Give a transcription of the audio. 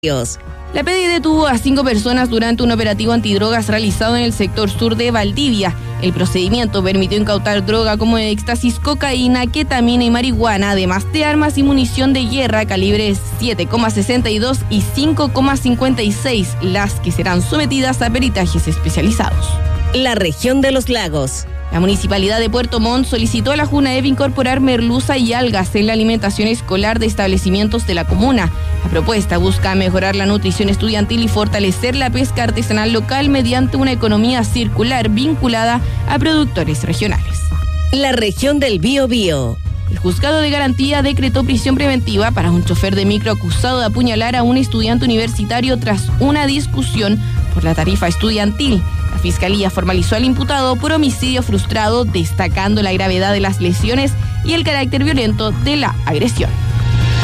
La PDI detuvo a 5 personas durante un operativo antidrogas realizado en el sector sur de Valdivia. El procedimiento permitió incautar droga como éxtasis, cocaína, ketamina y marihuana, además de armas y munición de guerra calibres 7,62 y 5,56, las que serán sometidas a peritajes especializados. La región de los lagos. La Municipalidad de Puerto Montt solicitó a la Junaev incorporar merluza y algas en la alimentación escolar de establecimientos de la comuna. La propuesta busca mejorar la nutrición estudiantil y fortalecer la pesca artesanal local mediante una economía circular vinculada a productores regionales. La región del Biobío. El juzgado de garantía decretó prisión preventiva para un chofer de micro acusado de apuñalar a un estudiante universitario tras una discusión por la tarifa estudiantil. La Fiscalía formalizó al imputado por homicidio frustrado, destacando la gravedad de las lesiones y el carácter violento de la agresión.